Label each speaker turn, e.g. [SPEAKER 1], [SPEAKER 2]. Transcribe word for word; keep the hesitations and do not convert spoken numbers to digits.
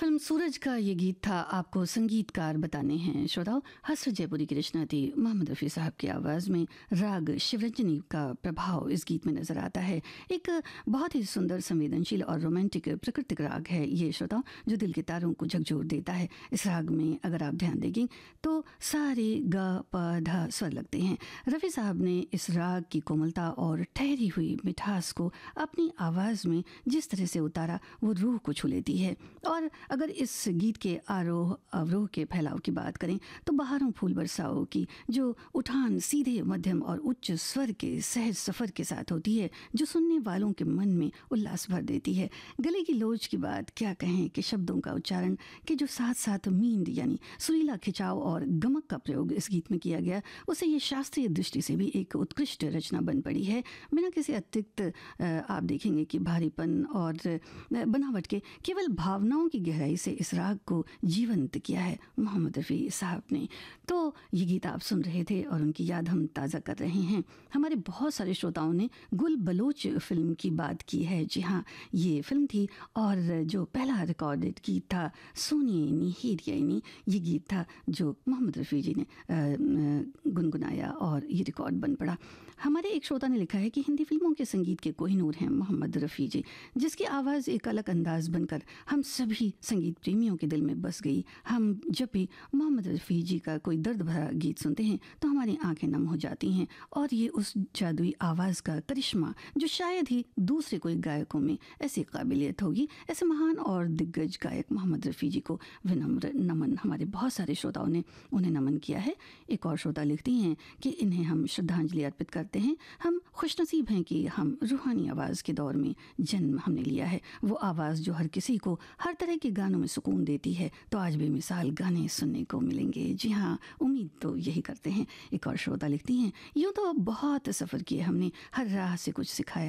[SPEAKER 1] Film सूरज का ये गीत था। आपको संगीतकार बताने हैं श्रोताओ, हसरत जयपुरी की रचना थी। मोहम्मद रफ़ी साहब की आवाज़ में राग शिवरंजनी का प्रभाव इस गीत में नज़र आता है। एक बहुत ही सुंदर, संवेदनशील और रोमांटिक प्राकृतिक राग है ये श्रोताओ, जो दिल के तारों को झकझोर देता है। इस राग में अगर आप ध्यान देंगे तो सारे ग प ध स्वर लगते हैं। रफ़ी साहब ने इस राग की कोमलता और ठहरी हुई मिठास को अपनी आवाज़ में जिस तरह से उतारा, वो रूह को छू लेती है। और अगर इस गीत के आरोह अवरोह के फैलाव की बात करें तो बहारों फूल बरसाओ की जो उठान सीधे, मध्यम और उच्च स्वर के सहज सफ़र के साथ होती है, जो सुनने वालों के मन में उल्लास भर देती है। गले की लोच की बात क्या कहें कि शब्दों का उच्चारण के जो साथ साथ मींद यानी सुरीला खिंचाव और गमक का प्रयोग इस गीत में किया गया, उसे ये शास्त्रीय दृष्टि से भी एक उत्कृष्ट रचना बन पड़ी है। बिना किसी अतिरिक्त आप देखेंगे कि भारीपन और बनावट के, केवल भावनाओं की गहराई से इस राग को जीवंत किया है मोहम्मद रफ़ी साहब ने। तो ये गीत आप सुन रहे थे और उनकी याद हम ताज़ा कर रहे हैं। हमारे बहुत सारे श्रोताओं ने गुल बलोच फिल्म की बात की है। जी हाँ, ये फिल्म थी और जो पहला रिकॉर्डेड गीत था सोनिए नी हीरियानी, ये गीत था जो मोहम्मद रफ़ी जी ने गुनगुनाया और ये रिकॉर्ड बन पड़ा। हमारे एक श्रोता ने लिखा है कि हिंदी फिल्मों के संगीत के कोहिनूर हैं मोहम्मद रफ़ी जी, जिसकी आवाज़ एक अलग अंदाज बनकर हम सभी संगीत प्रेमियों के दिल में बस गई। हम जब भी मोहम्मद रफ़ी जी का कोई दर्द भरा गीत सुनते हैं तो हमारी आंखें नम हो जाती हैं। और ये उस जादुई आवाज़ का करिश्मा जो शायद ही दूसरे कोई गायकों में ऐसी काबिलियत होगी। ऐसे महान और दिग्गज गायक मोहम्मद रफ़ी जी को विनम्र नमन। हमारे बहुत सारे श्रोताओं ने उन्हें नमन किया है। एक और श्रोता लिखती हैं कि इन्हें हम श्रद्धांजलि अर्पित करते हैं। हम खुशनसीब हैं कि हम रूहानी आवाज़ के दौर में जन्म हमने लिया है। वो आवाज़ जो हर किसी को हर तरह के गानों में सुकून देती है। तो आज बेमिसाल गाने सुनने को मिलेंगे। जी हाँ, उम्मीद तो यही करते हैं। एक और श्रोता लिखती हैं, यूँ तो बहुत सफ़र किए हमने, हर राह से कुछ सिखाया